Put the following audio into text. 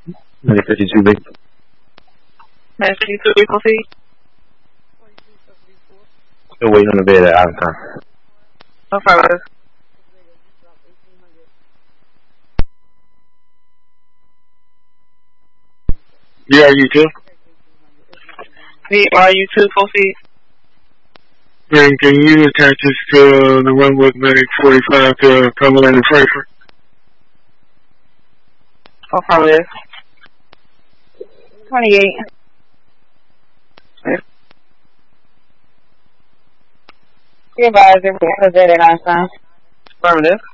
52B. That's 52B, proceed. Still waiting on the bed at out of time. Affirmative. VRU2. VRU2, proceed. Then can you attach this to the Runwood Medic 45 to Cumberland and Frankfurt? Affirmative. 28. Be advised, everything is at 9 time. Affirmative.